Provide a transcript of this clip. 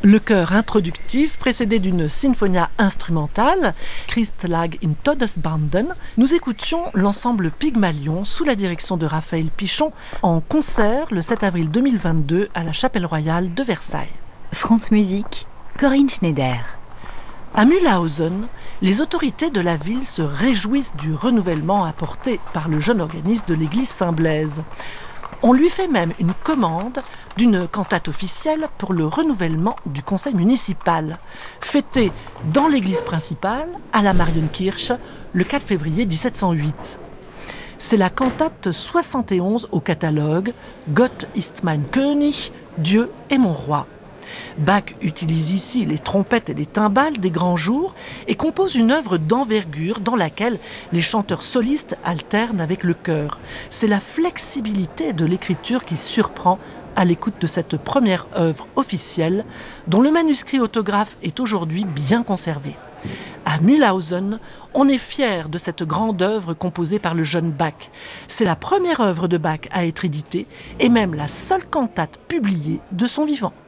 Le chœur introductif, précédé d'une sinfonia instrumentale, Christ lag in Todesbanden, nous écoutions l'ensemble Pygmalion sous la direction de Raphaël Pichon en concert le 7 avril 2022 à la Chapelle Royale de Versailles. France Musique, Corinne Schneider. À Mühlhausen, les autorités de la ville se réjouissent du renouvellement apporté par le jeune organiste de l'église Saint-Blaise. On lui fait même une commande d'une cantate officielle pour le renouvellement du conseil municipal, fêtée dans l'église principale, à la Marienkirche, le 4 février 1708. C'est la cantate 71 au catalogue « Gott ist mein König », Dieu est mon roi. Bach utilise ici les trompettes et les timbales des grands jours et compose une œuvre d'envergure dans laquelle les chanteurs solistes alternent avec le chœur. C'est la flexibilité de l'écriture qui surprend à l'écoute de cette première œuvre officielle dont le manuscrit autographe est aujourd'hui bien conservé. À Mühlhausen, on est fier de cette grande œuvre composée par le jeune Bach. C'est la première œuvre de Bach à être éditée et même la seule cantate publiée de son vivant.